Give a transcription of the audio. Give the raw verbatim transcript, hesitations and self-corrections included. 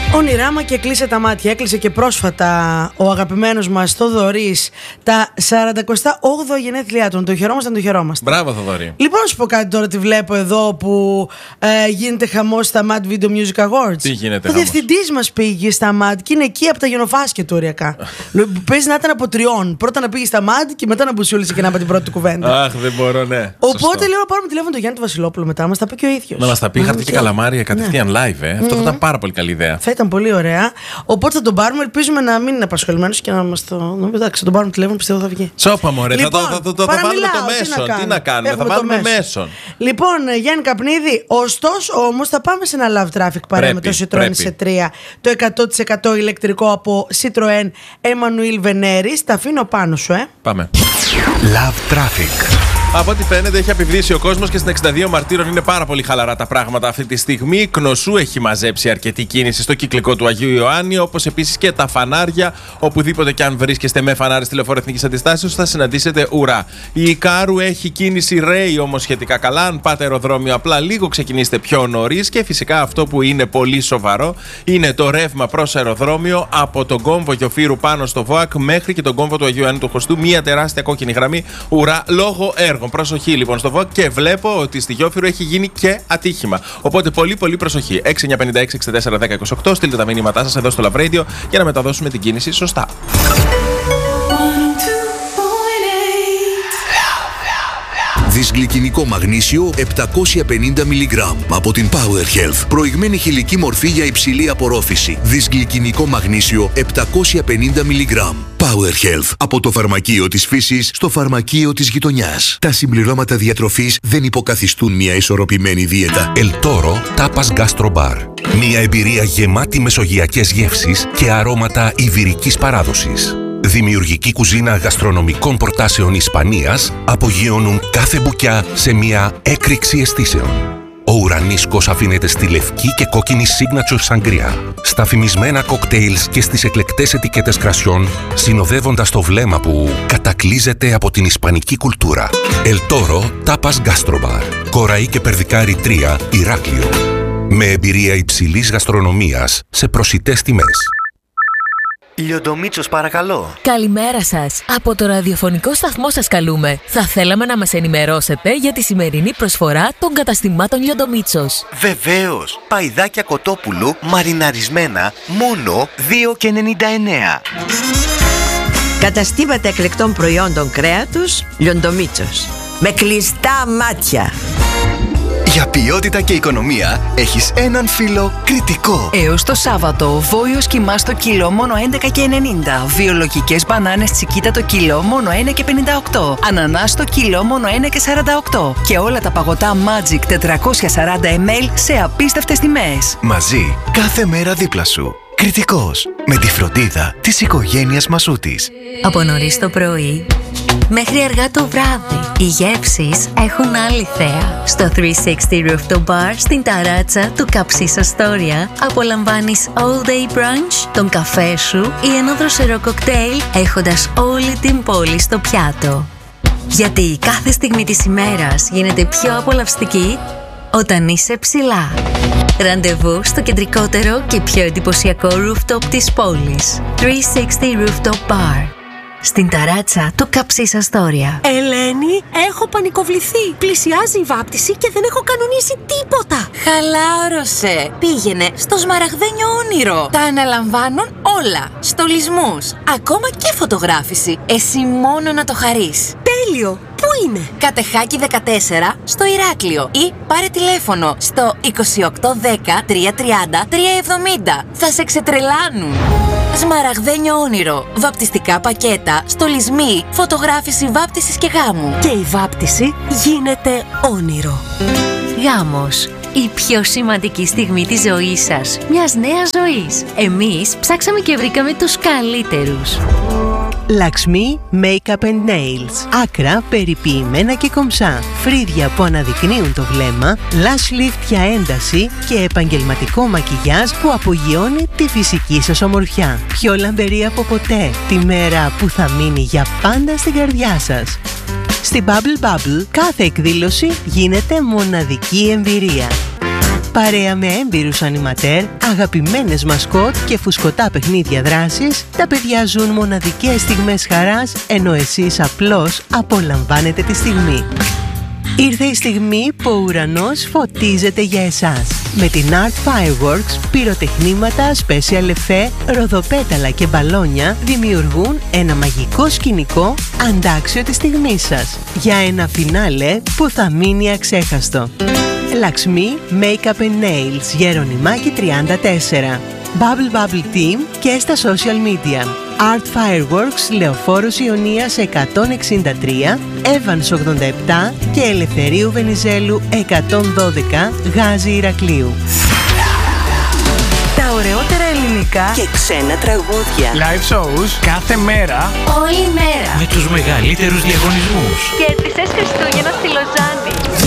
Ονειράμα και κλείσε τα μάτια. Έκλεισε και πρόσφατα ο αγαπημένος μας Θοδωρής τα σαράντα όγδοα γενέθλιά του. Το χαιρόμαστε, το χαιρόμαστε. Μπράβο, Θοδωρή. Λοιπόν, να σου πω κάτι τώρα, τη βλέπω εδώ που ε, γίνεται χαμός στα Mad Video Music Awards. Τι γίνεται? Ο διευθυντής μας πήγε στα Mad και είναι εκεί από τα γενοφάσκια του ωριακά. Παίζει να ήταν από τριών. Πρώτα να πήγε στα Mad και μετά να μπουσιούλησε και να πει την πρώτη του κουβέντα. Αχ, δεν μπορώ, ναι. Οπότε Σωστό. λέω να πάρουμε τηλέφωνο τον Γιάννη του Βασιλόπουλου μετά, μας τα πει και ο ίδιος. Να μας τα πει χαρτί και καλαμάρια κατευθείαν live, ε. Αυτό θα ήταν πάρα πολύ καλή ιδέα. Θα ήταν πολύ ωραία. Οπότε θα τον πάρουμε. Ελπίζουμε να μην είναι απασχολημένος και να μας το. Εντάξει, θα τον πάρουμε τηλέφωνο, πιστεύω θα βγει. Σώπα, μωρέ. Λοιπόν, θα το, θα το, θα βάλουμε το μέσον. Τι να, τι να κάνουμε, Έχουμε θα βάλουμε μέσον. μέσον. Λοιπόν, Γιάννη Καπνίδη, ωστόσο όμως θα πάμε σε ένα love traffic παρέα με το Citroën σι τρία. Το εκατό τοις εκατό ηλεκτρικό από Citroën Emmanuel Veneris. Τα αφήνω πάνω σου, ε. Πάμε. Love traffic. Από ό,τι φαίνεται, έχει επιβδίσει ο κόσμος και στην εξήντα δύο Μαρτύρων είναι πάρα πολύ χαλαρά τα πράγματα αυτή τη στιγμή. Κνωσού έχει μαζέψει αρκετή κίνηση στο κυκλικό του Αγίου Ιωάννη, όπως επίσης και τα φανάρια. Οπουδήποτε και αν βρίσκεστε με φανάρι στη Λεωφόρο Εθνικής Αντιστάσεως, θα συναντήσετε ουρά. Η Ικάρου έχει κίνηση ρέι όμως σχετικά καλά. Αν πάτε αεροδρόμιο, απλά λίγο ξεκινήστε πιο νωρίς. Και φυσικά αυτό που είναι πολύ σοβαρό είναι το ρεύμα προς αεροδρόμιο από τον κόμβο Γιοφύρου πάνω στο ΒΟΑΚ μέχρι και τον κόμβο του Αγίου Ιωάννη του Χωστού. Μία τεράστια κόκκινη γραμμή ουρά λόγω έργου. Προσοχή λοιπόν στο ΒΟΚ και βλέπω ότι στη Γιόφυρο έχει γίνει και ατύχημα. Οπότε πολύ πολύ προσοχή. έξι εννιά πέντε έξι εξήντα τέσσερα δέκα είκοσι οκτώ. Στείλτε τα μήνυματά σας εδώ στο Love Radio για να μεταδώσουμε την κίνηση σωστά. Δυσγλυκινικό μαγνήσιο επτακόσια πενήντα μιλιγκράμμ από την Power Health. Προηγμένη χηλική μορφή για υψηλή απορρόφηση. Δυσγλυκινικό μαγνήσιο επτακόσια πενήντα μιλιγκράμμ. Power Health. Από το φαρμακείο της φύσης στο φαρμακείο της γειτονιάς. Τα συμπληρώματα διατροφής δεν υποκαθιστούν μια ισορροπημένη δίαιτα. El Toro Tapas Gastro Bar. Μια εμπειρία γεμάτη μεσογειακές γεύσεις και αρώματα ιβηρικής παράδοσης. Δημιουργική κουζίνα γαστρονομικών προτάσεων Ισπανίας απογειώνουν κάθε μπουκιά σε μια έκρηξη αισθήσεων. Ο ουρανίσκος αφήνεται στη λευκή και κόκκινη signature sangria, στα φημισμένα κοκτέιλς και στις εκλεκτές ετικέτες κρασιών, συνοδεύοντας το βλέμμα που κατακλείζεται από την ισπανική κουλτούρα. El Toro Tapas Gastro Bar. Κοραή και Περδικάρη τρία, Ηράκλειο. Με εμπειρία υψηλής γαστρονομίας σε προσιτές τιμές. Λιοντομίτσος, παρακαλώ. Καλημέρα σας. Από το ραδιοφωνικό σταθμό σας καλούμε. Θα θέλαμε να μας ενημερώσετε για τη σημερινή προσφορά των καταστημάτων Λιοντομίτσος. Βεβαίως. Παϊδάκια κοτόπουλου μαριναρισμένα μόνο δύο και ενενήντα εννέα. Καταστήματα εκλεκτών προϊόντων κρέατος Λιοντομίτσος. Με κλειστά μάτια. Για ποιότητα και οικονομία έχεις έναν φίλο Κρητικό. Έως το Σάββατο, βόηος κιμάς το κιλό μόνο έντεκα και ενενήντα. Βιολογικές μπανάνες τσικίτα το κιλό μόνο ένα και πενήντα οκτώ. Ανανάς το κιλό μόνο ένα και σαράντα οκτώ. Και όλα τα παγωτά Magic τετρακόσια σαράντα μιλιλίτρα σε απίστευτες τιμές. Μαζί, κάθε μέρα δίπλα σου. Κρητικός. Με τη φροντίδα της οικογένειας Μασούτης. Από νωρίς το πρωί μέχρι αργά το βράδυ, οι γεύσεις έχουν άλλη θέα. Στο τριακόσια εξήντα Rooftop Bar στην ταράτσα του Καψίς Αστόρια απολαμβάνεις all day brunch, τον καφέ σου ή ένα δροσερό κοκτέιλ έχοντας όλη την πόλη στο πιάτο. Γιατί κάθε στιγμή της ημέρας γίνεται πιο απολαυστική όταν είσαι ψηλά. Ραντεβού στο κεντρικότερο και πιο εντυπωσιακό rooftop της πόλης. τριακόσια εξήντα Rooftop Bar. Στην ταράτσα του Καψίς Αστόρια. Ελένη, έχω πανικοβληθεί. Πλησιάζει η βάπτιση και δεν έχω κανονίσει τίποτα. Χαλάρωσε. Πήγαινε στο σμαραγδένιο όνειρο. Τα αναλαμβάνουν όλα. Στολισμούς, ακόμα και φωτογράφηση. Εσύ μόνο να το χαρείς. Τέλειο. Πού είναι? Κατεχάκη δεκατέσσερα στο Ηράκλειο ή πάρε τηλέφωνο στο είκοσι οκτώ δέκα τριακόσια τριάντα τριακόσια εβδομήντα. Θα σε ξετρελάνουν. Σμαραγδένιο όνειρο. Βαπτιστικά πακέτα, στολισμοί, φωτογράφηση βάπτισης και γάμου. Και η βάπτιση γίνεται όνειρο. Γάμος. Η πιο σημαντική στιγμή της ζωής σας. Μιας νέας ζωής. Εμείς ψάξαμε και βρήκαμε τους καλύτερους. Lakshmi Makeup and Nails. Άκρα περιποιημένα και κομψά. Φρύδια που αναδεικνύουν το βλέμμα, lash lift για ένταση και επαγγελματικό μακιγιάζ που απογειώνει τη φυσική σας ομορφιά. Πιο λαμπερή από ποτέ. Τη μέρα που θα μείνει για πάντα στην καρδιά σας. Στη Bubble Bubble κάθε εκδήλωση γίνεται μοναδική εμπειρία. παρέα με έμπειρους ανιματέρ, αγαπημένες μασκότ και φουσκωτά παιχνίδια δράσης, τα παιδιά ζουν μοναδικές στιγμές χαράς, ενώ εσείς απλώς απολαμβάνετε τη στιγμή. Ήρθε η στιγμή που ο ουρανός φωτίζεται για εσάς. Με την Art Fireworks, πυροτεχνήματα, special effect, ροδοπέταλα και μπαλόνια δημιουργούν ένα μαγικό σκηνικό αντάξιο της στιγμής σας, για ένα φινάλε που θα μείνει αξέχαστο. Λαξμί Makeup and Nails, Γερονιμάκη τριάντα τέσσερα. Bubble Bubble Team και στα social media. Art Fireworks, Λεωφόρος Ιωνίας εκατόν εξήντα τρία, Evans ογδόντα επτά και Ελευθερίου Βενιζέλου εκατόν δώδεκα, Γάζι Ηρακλείου. Τα ωραιότερα ελληνικά και ξένα τραγούδια. Live shows κάθε μέρα. Όλη μέρα. Με τους μεγαλύτερους διαγωνισμούς. Κέρδισες Χριστούγεννα στη Λοζάνη.